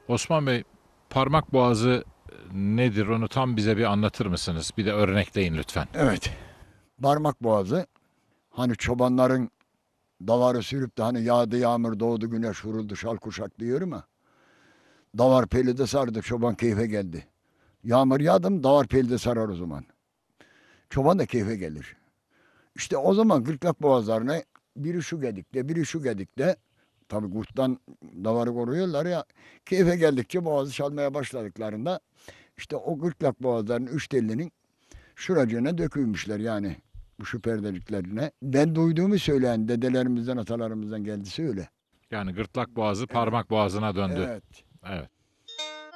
Osman Bey, parmak boğazı nedir? Onu tam bize bir anlatır mısınız? Bir de örnekleyin lütfen. Evet. Parmak boğazı hani çobanların davarı sürüp de hani yağdı yağmur doğdu güneş vuruldu şal kuşak diyorum ya. Davar pelide sardı çoban keyfe geldi. Yağmur yağdı mı davar pelide sarar o zaman. Çoban da keyfe gelir. İşte o zaman gırtlak boğazlarına biri şu gedikte biri şu gedikte tabi kurttan davarı koruyorlar ya. Keyfe geldikçe boğazı çalmaya başladıklarında işte o gırtlak boğazlarının üç telinin şuracığına dökülmüşler yani bu şu perdeliklerine. Ben duyduğumu söyleyen dedelerimizden atalarımızdan geldisi öyle. Yani gırtlak boğazı Evet. parmak boğazına döndü. Evet. Evet.